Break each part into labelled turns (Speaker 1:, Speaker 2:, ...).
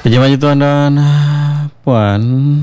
Speaker 1: Jemaah Tuan dan Puan,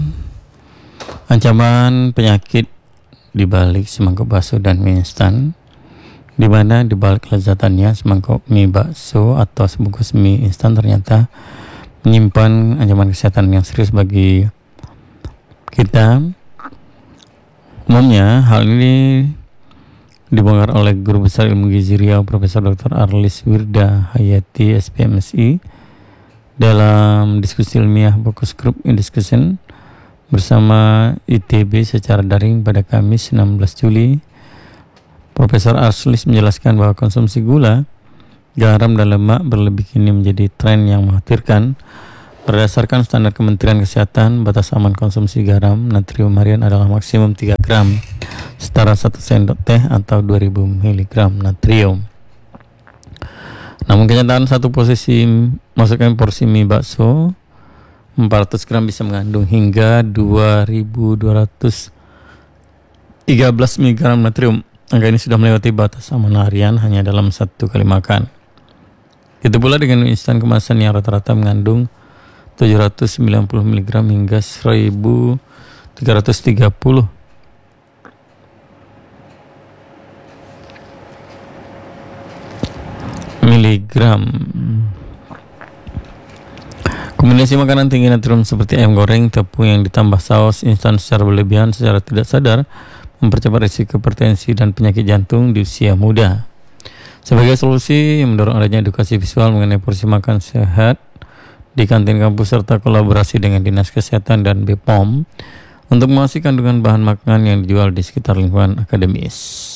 Speaker 1: ancaman penyakit di balik semangkuk bakso dan mie instan, di mana di balik kelezatannya semangkuk mie bakso atau sebungkus mie instan ternyata menyimpan ancaman kesehatan yang serius bagi kita. Umumnya hal ini dibongkar oleh Guru Besar Ilmu Gizi Riau Profesor Dr. Arlis Wirda Hayati SPMSI dalam diskusi ilmiah Focus Group Discussion bersama ITB secara daring pada Kamis 16 Juli. Profesor Arlis menjelaskan bahwa konsumsi gula, garam dan lemak berlebih kini menjadi tren yang mengkhawatirkan. Berdasarkan standar Kementerian Kesehatan, batas aman konsumsi garam natrium harian adalah maksimum 3 gram setara 1 sendok teh atau 2000 mg natrium. Namun kenyataan satu porsi mie bakso 400 gram bisa mengandung hingga 2213 mg natrium. Angka ini sudah melewati batas aman harian hanya dalam 1 kali makan. Itu pula dengan mie instan kemasan yang rata-rata mengandung 790 mg hingga 1330 miligram. Kombinasi makanan tinggi natrium seperti ayam goreng, tepung yang ditambah saus instan secara berlebihan secara tidak sadar mempercepat risiko hipertensi dan penyakit jantung di usia muda. Sebagai solusi, mendorong adanya edukasi visual mengenai porsi makan sehat di kantin kampus serta kolaborasi dengan Dinas Kesehatan dan BPOM untuk memastikan kandungan bahan makanan yang dijual di sekitar lingkungan akademis.